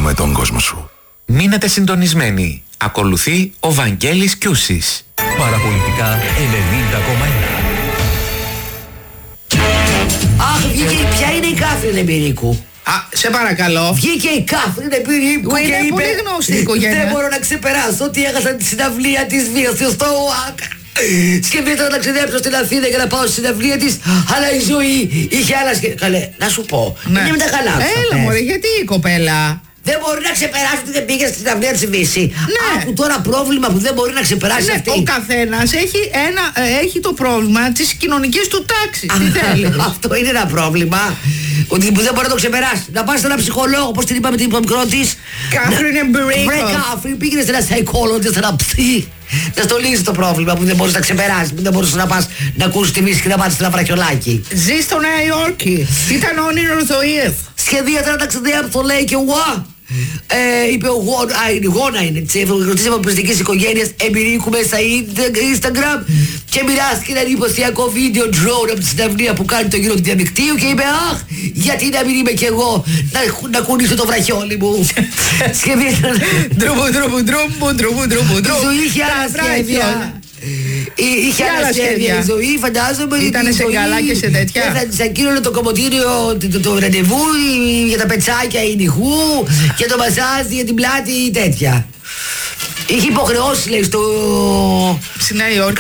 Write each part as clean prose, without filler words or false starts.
με τον κόσμο σου. Μείνετε συντονισμένοι. Ακολουθεί ο Βαγγέλης Κιούσης. Παραπολιτικά 90,1. Αχ, βγήκε, ποια είναι η Κάθριν Εμπειρίκου? Σε παρακαλώ. Βγήκε η Κάθριν Εμπειρίκου και είναι είπε, πολύ γνωστή οικογένεια. δεν μπορώ να ξεπεράσω ότι έχασα τη συναυλία της βίας στο ΟΑΚ. Σκεφτείτε να ταξιδέψω στην Αθήνα για να πάω στη συναυλία της, αλλά η ζωή είχε άλλα Καλέ, να σου πω, είναι με τα καλά. Έλα μωρέ, γιατί η κοπέλα δεν μπορεί να ξεπεράσει ότι δεν πήγε στην συναυλία της Βύση. Ναι. Άκου τώρα πρόβλημα που δεν μπορεί να ξεπεράσει αυτή. Ο καθένας έχει το πρόβλημα της κοινωνικής του τάξης. Τι θέλει. Αυτό είναι ένα πρόβλημα. Ότι δεν μπορεί να το ξεπεράσει. Να πας σε έναν ψυχολόγο, όπως την είπαμε την μικρό της. Κάθριν Εμπειρίκου. Βρε Κάθριν, πήγαινε σε ένα psychologist, ένα ψυχ. Να στο λύσει το πρόβλημα που δεν μπορείς να ξεπεράσει. Που δεν μπορείς να πας να ακούσεις τη Βύση και να πας σε ένα βραχιολάκι. Ζει στο Νέα Υόρκη. Ήταν όνειρο ζωής. Σχεδίαζα να ταξιδέψω, το λέει και εγώ. Είπε ο Γόνα είναι της ευρωγνωτής αποπριστικής οικογένειας Εμπειρίκου μέσα Instagram και μοιράστηκε ένα εντυπωσιακό βίντεο drone από τη συναυλία που κάνει το γύρο του διαδικτύου και είπε αχ, γιατί να μην είμαι κι εγώ να κουνήσω το βραχιόλι μου. Σχεδίαζα η ζωή είχε άλλα σχέδια. Είχε άλλα σχέδια η ζωή, φαντάζομαι. Ήτανε σε καλά και σε τέτοια. Θα της ακύρωνε το κομμωτήριο, το ραντεβού για τα πετσάκια ηνυχού και το μασάζ για την πλάτη ή τέτοια. Είχε υποχρεώσει, λέει, στο... Στη Νέα Υόρκη.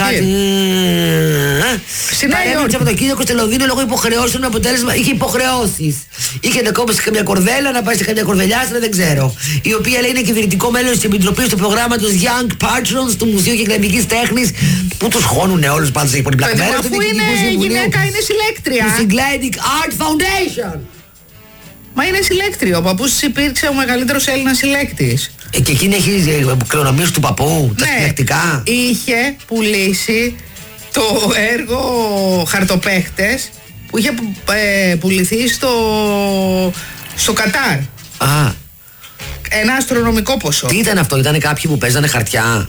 Στη Νέα Υόρκη. Σαββατοκύριακο στο Λονδίνο λόγω υποχρεώσεων με αποτέλεσμα. Είχε υποχρεώσεις. Είχε να κόψει καμιά κορδέλα, να πάει σε καμιά κορδελιάστρα, δεν ξέρω. Η οποία λέει είναι κυβερνητικό μέλος της Επιτροπής του προγράμματος Young Patrons του Μουσείου Κεκλαδικής Τέχνης. Που τους χώνουνε όλους πάντως, έχει πολύ πλάκα. Αφού είναι γυναίκα, είναι συλλέκτρια. Στην Cycladic Art Foundation. Μα είναι συλλέκτριο. Ο παππούς της υπήρξε ο μεγαλύτερος Έλληνας συλλέκτης. Και εκείνη έχει κληρονομίες του παππού, τα συλλεκτικά. Είχε πουλήσει το έργο Χαρτοπαίχτες που είχε πουληθεί στο Κατάρ. Ένα αστρονομικό ποσό. Τι ήταν αυτό, ήταν κάποιοι που παίζανε χαρτιά?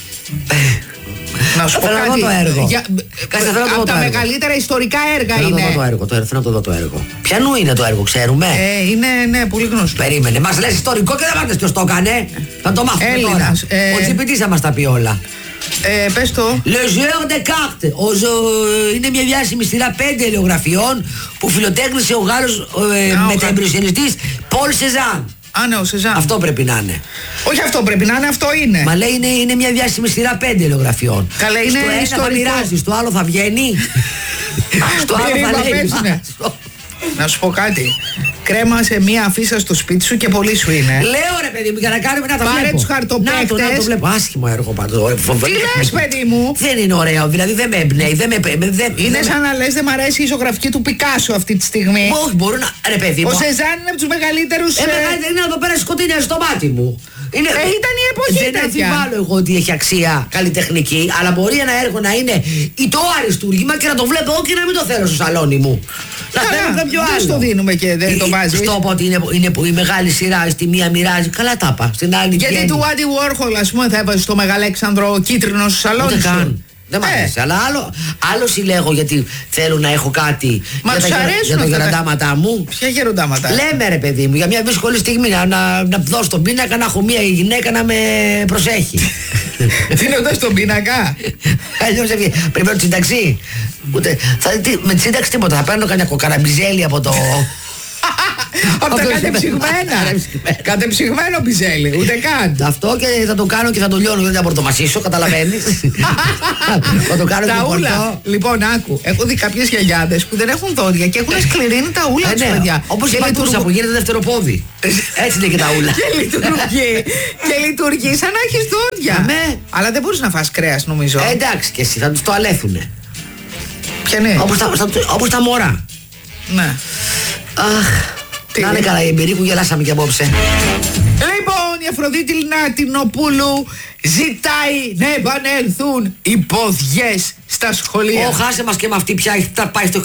Να σου πω κάτι. Το έργο. Από τα μεγαλύτερα ιστορικά έργα θέλω είναι. Θέλω να το δω το έργο. Ποιανού είναι το έργο, ξέρουμε? Είναι, ναι, πολύ γνωστό. Περίμενε, μας λες ιστορικό και δεν μάθες ποιος το έκανε. Θα το μάθουμε Έλληνας, τώρα. Ο Τσιπητής θα μας τα πει όλα. Πες το. Le Jeu de Cartes. Είναι μια διάσημη σειρά 5 ελαιογραφιών που φιλοτέχνησε ο Γάλλος μεταεμπειριοσιανιστής Πολ Σεζάν. Ναι, ο Σεζάν. Αυτό πρέπει να είναι. Όχι αυτό πρέπει να είναι, αυτό είναι. Μα λέει είναι μια διάσημη σειρά 5 ελαιογραφιών. Καλά, είναι στο ένα θα μοιράζει, στο άλλο θα βγαίνει. Στο άλλο θα λέει. Να σου πω κάτι. Κρέμασε μία αφίσα στο σπίτι σου και πολύ σου είναι. Λέω ρε παιδί μου, για να κάνουμε να τα βλέπω. Πάρε τους χαρτοπαίχτες. Να το βλέπω. Άσχημο έργο πάντως. Τι λες παιδί μου? Δεν είναι ωραίο, δηλαδή δεν με εμπνέει. Είναι σαν να λες δεν μ' αρέσει η ισογραφική του Πικάσο αυτή τη στιγμή. Όχι, μπορούν να. Ρε παιδί μου. Ο Σεζάν είναι από τους μεγαλύτερους. Είναι εδώ πέρα σκοτεινιά στο μάτι μου. Ήταν η εποχή τέτοια. Δεν αμφιβάλλω εγώ ότι έχει αξία καλλιτεχνική, αλλά μπορεί ένα έργο να είναι το αριστούργημα και να το βλέπω εγώ και να μην το θέλω στο σαλόνι μου. Να θέλω κάποιο άλλο. Δεν το δίνουμε και δεν το βάζεις. Στο πω ότι είναι η μεγάλη σειρά, στη μία μοιράζει. Καλά τα είπα. Στην άλλη γιατί του Άντι Βόρχολ, ας πούμε, θα έβαζε στο Μεγαλέξανδρο κίτρινο στο σαλόνι σου. Δεν μ' αρέσει, αλλά άλλο συλλέγω γιατί θέλω να έχω κάτι. Μα τους αρέσουν για τα γεροντάματά μου. Ποια γεροντάματα? Λέμε ρε παιδί μου, για μια δύσκολη στιγμή να δώσω τον πίνακα, να έχω μια γυναίκα να με προσέχει. Δίνοντας τον πίνακα. Αλλιώς πρέπει να το συνταξεί. Με τη σύνταξη τίποτα, θα παίρνω κανένα κοκαραμπιζέλι από το... Από τα κατεψυγμένα. Κατεψυγμένο μπιζέλι, ούτε καν. Αυτό και θα το κάνω και θα το λιώνω, δεν θα μπορώ να το μασίσω, καταλαβαίνεις. Θα το κάνω και ούλα. Λοιπόν, άκου, έχω δει κάποιες γιαγιάδες που δεν έχουν δόντια και έχουν σκληρύνει τα ούλα τους, παιδιά. Όπως η πατούσα που γίνεται δεύτερο πόδι. Έτσι είναι και τα ούλα. Και λειτουργεί σαν να έχεις δόντια. Αλλά δεν μπορείς να φας κρέας, νομίζω. Εντάξει και εσύ, θα τους το αλέθουνε. Ποια είναι? Όπως τα μωρά. Ναι. Αχ, να είναι καλά η Εμπειρίκου, γελάσαμε και απόψε. Λοιπόν, η Αφροδίτη Λινάτινοπούλου ζητάει να επανέλθουν οι ποδιές στα σχολεία. Χάσε μας και με αυτή πια θα πάει στο 1940.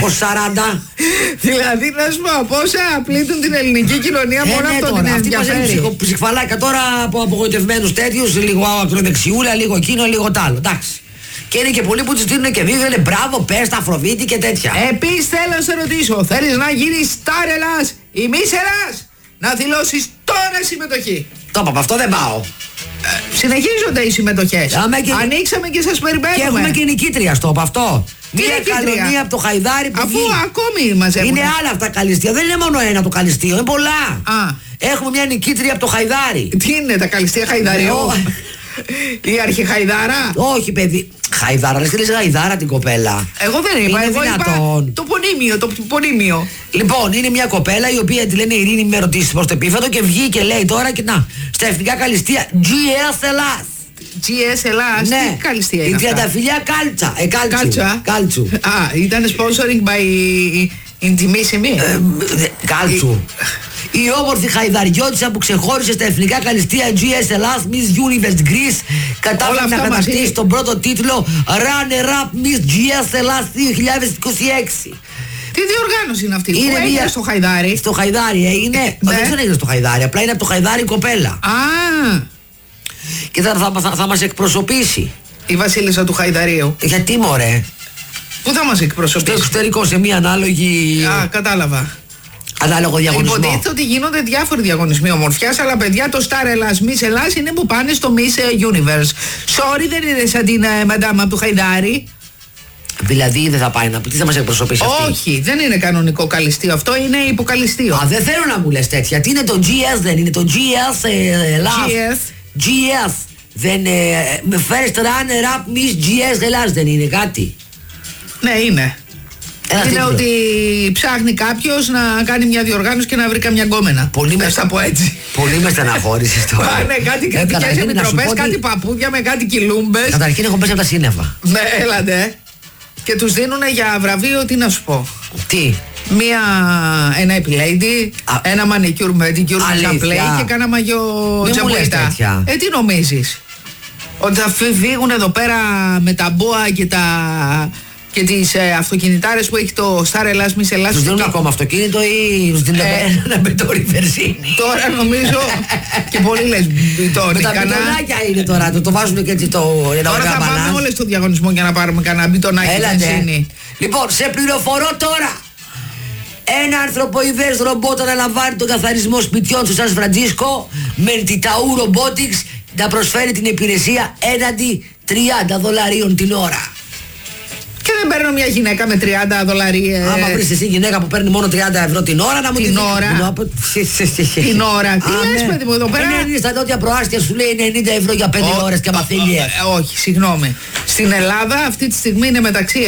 Δηλαδή να σου πω πόσα πλήττουν την ελληνική κοινωνία μόνο αυτό την ενδιαφέρει. Αυτή ψυχφαλάκια τώρα από απογοητευμένους τέτοιους, λίγο ακροδεξιούλα, λίγο εκείνο, λίγο τ' άλλο. Εντάξει. Και είναι και πολλοί που τους δίνουν και δίδουν, λένε μπράβο, πες τα Αφροδίτη και τέτοια. Επίσης θέλω να σε ρωτήσω, θέλεις να γίνεις στάρ Ελλάς ή μη Ελλάς? Να δηλώσεις το Τώρα συμμετοχή. Το είπα, αυτό δεν πάω. Συνεχίζονται οι συμμετοχές. Ανοίξαμε και σας περιμένουμε. Και έχουμε και νικήτρια στο από αυτό. Μία καλονία από το Χαϊδάρι που αφού ακόμη μαζεύουν. Είναι άλλα αυτά καλυστία. Δεν είναι μόνο ένα το καλυστείο, είναι πολλά. Έχουμε μια νικήτρια από το Χαϊδάρι. Τι είναι τα καλυστία Χαϊδαριού? Η αρχιχαϊδάρα. Όχι, παιδί. Χαϊδάρα, λες και λες Χαϊδάρα την κοπέλα. Εγώ δεν είπα, εγώ είπα το πονίμιο. Λοιπόν, είναι μια κοπέλα η οποία τη λένε Ειρήνη, με ρωτήσει προς το επίφατο και βγήκε λέει τώρα και να, στα εθνικά καλυστία GS Ελλάς. GS Ελλάς, ναι. Τι καλυστία είναι η αυτά? τριανταφυλλιά Κάλτσου. Ήταν sponsoring by Intimissimi. Κάλτσου. Η όμορφη χαϊδαριώτισσα που ξεχώρισε στα εθνικά καλυστία GS Ελλάς Miss Universe Greece κατάφερε να κατακτήσει τον πρώτο τίτλο Runner-up Miss GS Ελλάς 2026. Τι διοργάνωση είναι αυτή? Είναι που έγινε στο Χαϊδάρι? Στο Χαϊδάρι έγινε. Δεν έγινε στο Χαϊδάρι, απλά είναι από το Χαϊδάρι κοπέλα. Και θα μας εκπροσωπήσει η βασίλισσα του Χαϊδαρίου. Γιατί μωρέ? Πού θα μας εκπροσωπήσει? Στο εξωτερικό, σε μια ανάλογη. Κατάλαβα. Ανάλογο διαγωνισμό. Υποτίθεται ότι γίνονται διάφοροι διαγωνισμοί ομορφιάς, αλλά παιδιά το Star Ελλάς, Miss Ελλάς είναι που πάνε στο Miss Universe. Sorry, δεν είναι σαν την μαντάμα από του Χαϊδάρι. Δηλαδή δεν θα πάει να πει, τι θα μας εκπροσωπήσει αυτή? Όχι, δεν είναι κανονικό καλυστείο, αυτό είναι υποκαλυστείο. Δεν θέλω να μου λες τέτοια. Τι είναι το GS, δεν είναι το GS Ελλάς? GS. Δεν με first runner up Miss GS Ελλάς δεν είναι κάτι? Ναι, είναι. Είναι ότι ψάχνει κάποιος να κάνει μια διοργάνωση και να βρει καμιά γκόμενα. Πολύ με στεναχώρησες τώρα. Ναι, κάτι κριτικές επιτροπές, κάτι παπούδια με κάτι κιλούμπες. Καταρχήν έχω πέσει από τα σύννεφα. Ναι, έλατε. Και τους δίνουν για βραβείο, τι να σου πω. Τι? Ένα επιλέιντι, ένα μανικιούρ με την κιούρ με και κάνα μαγιό τζαμπουίτα. Τι νομίζεις? Ότι θα φύγουν εδώ πέρα με τα μπόα και τις αυτοκινητάρες που έχει το Star Ελλάς, Miss Ελλάς? Τους δίνουν ακόμα αυτοκίνητο ή τους δίνουν ένα μπετόνι βενζίνη? Τώρα νομίζω και πολύ λες μπιτόνι. Με τα μπιτονάκια είναι τώρα, το βάζουν και έτσι το... Τώρα θα πάμε όλες στο διαγωνισμό για να πάρουμε κανένα μπιτονάκι βενζίνη. Λοιπόν, σε πληροφορώ τώρα. Ένα ανθρωποειδές ρομπότ αναλαμβάνει τον καθαρισμό σπιτιών του Σαν Φραντζίσκο με τη Ταού Robotics να προσφέρει την υπηρεσία έναντι $30 την ώρα. Και δεν παίρνω μια γυναίκα με $30. Άμα βρεις εσύ γυναίκα που παίρνει μόνο €30 την ώρα, να μου την ώρα. Την ώρα. Τι λες, παιδί μου, εδώ πέρα? Είναι στα νότια προάστια, σου λέει €90 για 5 ώρες και μαθαίνει. Όχι, συγγνώμη. Στην Ελλάδα αυτή τη στιγμή είναι μεταξύ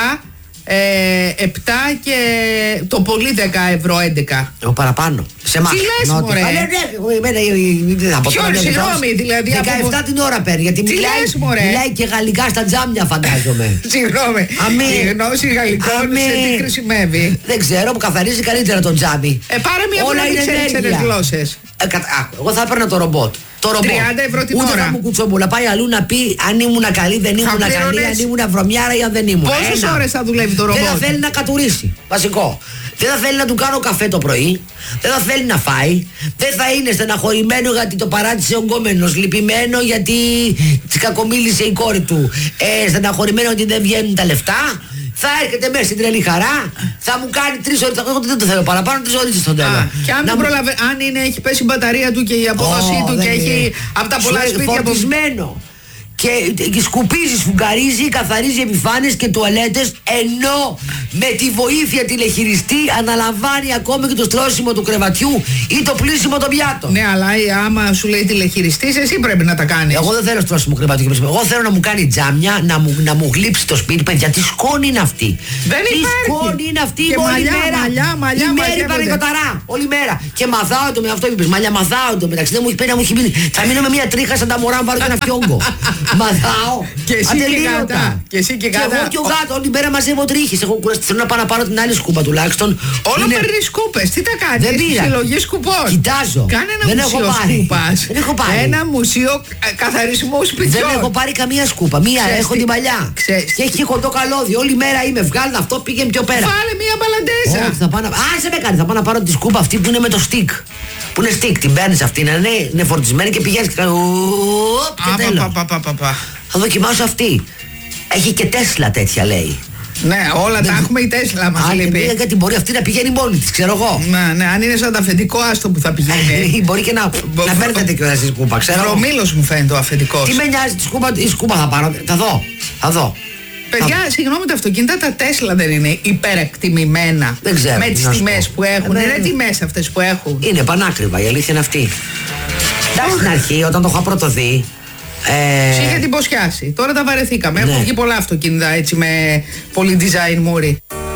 7 και το πολύ €10, 11. Παραπάνω. Σε εμάς. Τι λες, μωρέ? Ποιο, συγγνώμη, δηλαδή 17 την ώρα παίρνει. Γιατί μιλάει και γαλλικά στα τζάμια, φαντάζομαι. Συγγνώμη. Η γνώση γαλλικών σε τι χρησιμεύει? Δεν ξέρω, που καθαρίζει καλύτερα το τζάμι. Πάρε μια όλα είναι ξένες γλώσσες. Εγώ θα έπαιρνα το ρομπότ. €30 την ούτε ώρα. θα μου κουτσόμπουλα. Πάει αλλού να πει αν ήμουν καλή, δεν ήμουν καλή, αν ήμουν βρωμιάρα ή αν δεν ήμουν. Πόσες ώρες θα δουλεύει το ρομπότ? Δεν θα θέλει να κατουρίσει. Βασικό. Δεν θα θέλει να του κάνω καφέ το πρωί. Δεν θα θέλει να φάει. Δεν θα είναι στεναχωρημένο γιατί το παράτησε ο γκόμενος. Λυπημένο γιατί τη κακομίλησε η κόρη του. Στεναχωρημένο ότι δεν βγαίνουν τα λεφτά. Θα έρχεται μέσα στην τρελή χαρά, θα μου κάνει 3 ώρες. Εγώ δεν το θέλω παραπάνω, 3 ώρες στον τέλο. Και αν, έχει πέσει η μπαταρία του και η απόδοσή του και έχει από τα πολλά σπίτια φορτισμένο. Και σκουπίζει, σφουγγαρίζει, καθαρίζει επιφάνειες και τουαλέτες, ενώ με τη βοήθεια τηλεχειριστή αναλαμβάνει ακόμη και το στρώσιμο του κρεβατιού ή το πλύσιμο των πιάτων. Ναι, αλλά άμα σου λέει τηλεχειριστής, εσύ πρέπει να τα κάνεις. Εγώ δεν θέλω στρώσιμο κρεβατιού και πλύσιμο. Εγώ θέλω να μου κάνει τζάμια, να μου γλύψει το σπίτι. Παιδιά, τι σκόνη είναι αυτή? Δεν υπάρχει. Τι σκόνη είναι αυτή? Και όλη μέρα. Μαλλιά, όλη μέρα. Και μαθάω το με αυτό είπες. Μαλλιά μαθάω το μεταξύ. Δεν μου έχει πει να μου έχει πει. Θα μείνω με μια τρίχα σαν τα μωρά να πάρω και ένα φιόγκο. Μαθάω. Και εσύ και γάτα. Και εσύ και γάτα. Και εγώ και ο γάτο όλη μέρα μαζεύω τρίχες. Έχω κουραστεί. Θέλω να πάω να πάρω την άλλη σκούπα τουλάχιστον. Όλο παίρνει σκούπες. Τι τα κάνεις? Δεν πήρα. Συλλογή σκουπών. Κοιτάζω. Κάνε ένα μουσείο σκούπας. Δεν έχω πάρει. Ένα μουσείο καθαρισμού σπιτιών. Δεν έχω πάρει καμία σκούπα. Μία έχω την παλιά. Και έχει κοντό καλώδιο. Όλη μέρα είμαι. Βγάλω αυτό, πήγαινε πιο πέρα. Βάλε μία μπαλαντέζα. Όχι, θα πάω να. Άσε με κάνει. Θα πάω να πάρω τη σκούπα αυτή που είναι με το stick. Που είναι stick. Την παίρνει αυτή. Είναι φορτισμένη και πηγαίνει και κάνει. Θα δοκιμάσω αυτή. Έχει και Τέσλα τέτοια λέει. Ναι, όλα τα έχουμε η Τέσλα μας λείπει. Γιατί μπορεί αυτή να πηγαίνει μόνη της, ξέρω εγώ. Ναι, αν είναι σαν το αφεντικό, άστο που θα πηγαίνει. Μπορεί και να παίρνετε και στη σκούπα, ξέρω. Βρωμήλος μου φαίνεται ο αφεντικός. Τι με νοιάζει η σκούπα θα πάρω. Θα δω. Παιδιά, συγγνώμη, τα αυτοκίνητα τα Τέσλα δεν είναι υπερεκτιμημένα? Δεν ξέρω. Με τις τιμές που έχουν. Είναι τιμές αυτές που έχουν. Είναι πανάκριβα, η αλήθεια είναι αυτή. Εντάξει, στην αρχή, όταν το είχα πρώτο δει. Είχε εντυπωσιάσει. Τώρα τα βαρεθήκαμε. Έχουν βγει πολλά αυτοκίνητα έτσι με πολύ design μούρι.